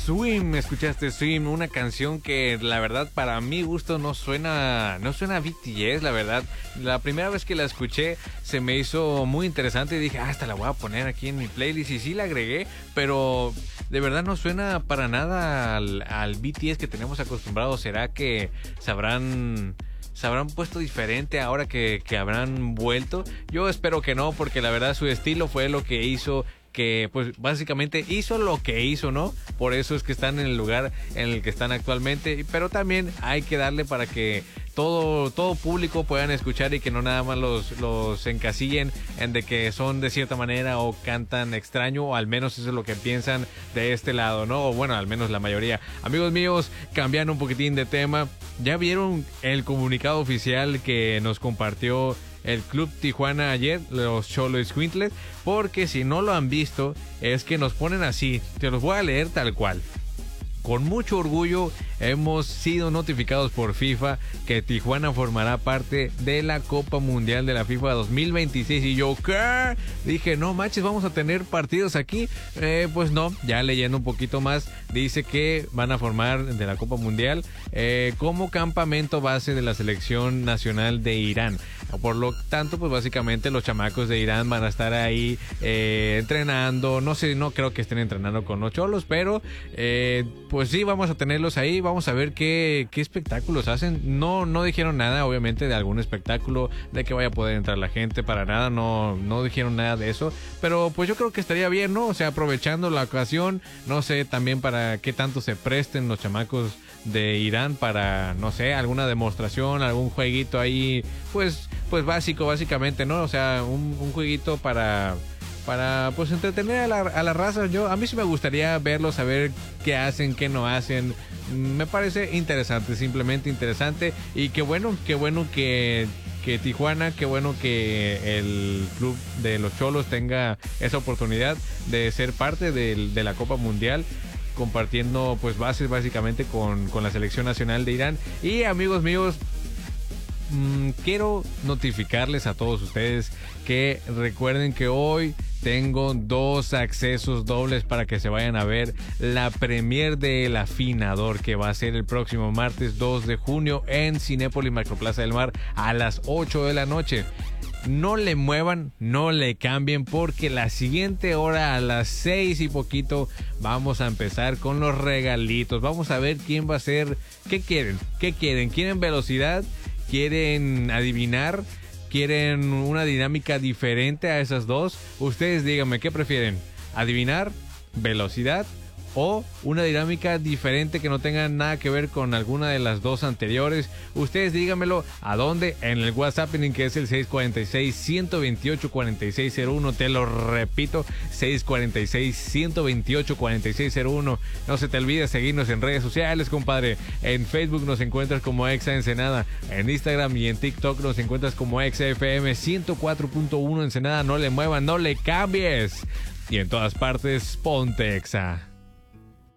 escuchaste Swim, una canción que la verdad para mi gusto no suena a BTS, la verdad. La primera vez que la escuché se me hizo muy interesante y dije, esta la voy a poner aquí en mi playlist, y sí la agregué, pero de verdad no suena para nada al BTS que tenemos acostumbrados. ¿Será que se habrán puesto diferente ahora que habrán vuelto? Yo espero que no, porque la verdad su estilo fue lo que hizo que, pues, básicamente hizo lo que hizo, ¿no? Por eso es que están en el lugar en el que están actualmente, pero también hay que darle para que todo público puedan escuchar y que no nada más los encasillen en de que son de cierta manera o cantan extraño, o al menos eso es lo que piensan de este lado, ¿no? O bueno, al menos la mayoría. Amigos míos, cambiando un poquitín de tema, ¿ya vieron el comunicado oficial que nos compartió el Club Tijuana ayer, los Xoloitzcuintles? Porque si no lo han visto, es que nos ponen así, te los voy a leer tal cual. Con mucho orgullo hemos sido notificados por FIFA que Tijuana formará parte de la Copa Mundial de la FIFA 2026. Y yo, ¿qué? Dije, no manches, vamos a tener partidos aquí. Pues no, ya leyendo un poquito más, dice que van a formar de la Copa Mundial como campamento base de la selección nacional de Irán. Por lo tanto, pues básicamente los chamacos de Irán van a estar ahí entrenando. No sé, no creo que estén entrenando con los cholos, pero pues sí, vamos a tenerlos ahí. Vamos a ver qué espectáculos hacen. No dijeron nada, obviamente, de algún espectáculo, de que vaya a poder entrar la gente, para nada. No dijeron nada de eso. Pero pues yo creo que estaría bien, ¿no? O sea, aprovechando la ocasión, no sé, también para qué tanto se presten los chamacos de Irán para, no sé, alguna demostración, algún jueguito ahí, pues básicamente, ¿no? O sea, un jueguito para pues entretener a la raza. A mí sí me gustaría verlos, saber qué hacen, qué no hacen. Me parece interesante, simplemente interesante. Y qué bueno que Tijuana, qué bueno que el club de los Cholos tenga esa oportunidad de ser parte de la Copa Mundial, compartiendo pues bases básicamente con la selección nacional de Irán. Y amigos míos, quiero notificarles a todos ustedes que recuerden que hoy tengo 2 accesos dobles para que se vayan a ver la premier de El Afinador, que va a ser el próximo martes 2 de junio en Cinépolis Macroplaza del Mar a las 8 de la noche. No le muevan, no le cambien, porque la siguiente hora, a las 6 y poquito, vamos a empezar con los regalitos. Vamos a ver quién va a ser. ¿Qué quieren? ¿Quieren velocidad? ¿Quieren adivinar? ¿Quieren una dinámica diferente a esas dos? Ustedes díganme, ¿qué prefieren? ¿Adivinar? ¿Velocidad? ¿O una dinámica diferente que no tenga nada que ver con alguna de las dos anteriores? Ustedes díganmelo. ¿A dónde? En el WhatsApp, que es el 646-128-4601. Te lo repito, 646-128-4601. No se te olvide seguirnos en redes sociales, compadre. En Facebook nos encuentras como Exa Ensenada. En Instagram y en TikTok nos encuentras como Exa FM 104.1 Ensenada. No le muevan, no le cambies. Y en todas partes, ponte Exa.